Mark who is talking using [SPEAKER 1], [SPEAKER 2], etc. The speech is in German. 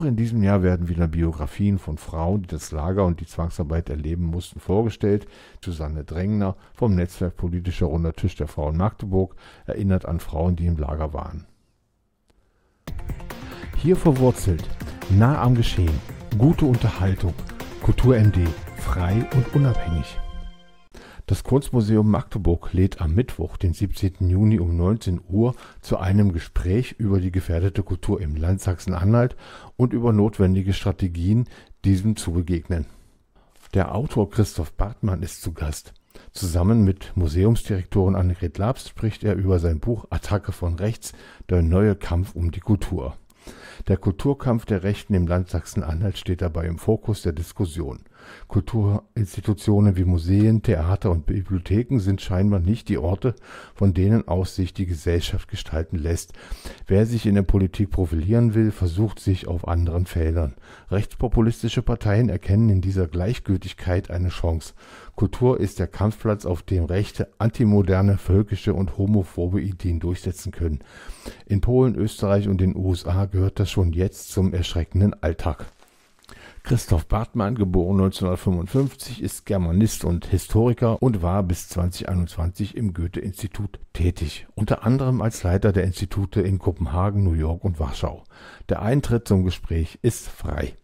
[SPEAKER 1] In diesem Jahr werden wieder Biografien von Frauen, die das Lager und die Zwangsarbeit erleben mussten, vorgestellt. Susanne Drängner vom Netzwerk Politischer Runder Tisch der Frauen Magdeburg erinnert an Frauen, die im Lager waren. Hier verwurzelt, nah am Geschehen, gute Unterhaltung, Kultur MD, frei und unabhängig. Das Kunstmuseum Magdeburg lädt am Mittwoch, den 17. Juni um 19 Uhr zu einem Gespräch über die gefährdete Kultur im Land Sachsen-Anhalt und über notwendige Strategien, diesem zu begegnen. Der Autor Christoph Bartmann ist zu Gast. Zusammen mit Museumsdirektorin Annegret Labs spricht er über sein Buch Attacke von rechts, der neue Kampf um die Kultur. Der Kulturkampf der Rechten im Land Sachsen-Anhalt steht dabei im Fokus der Diskussion. Kulturinstitutionen wie Museen, Theater und Bibliotheken sind scheinbar nicht die Orte, von denen aus sich die Gesellschaft gestalten lässt. Wer sich in der Politik profilieren will, versucht sich auf anderen Feldern. Rechtspopulistische Parteien erkennen in dieser Gleichgültigkeit eine Chance. Kultur ist der Kampfplatz, auf dem Rechte, antimoderne, völkische und homophobe Ideen durchsetzen können. In Polen, Österreich und den USA gehört das schon jetzt zum erschreckenden Alltag. Christoph Bartmann, geboren 1955, ist Germanist und Historiker und war bis 2021 im Goethe-Institut tätig, unter anderem als Leiter der Institute in Kopenhagen, New York und Warschau. Der Eintritt zum Gespräch ist frei.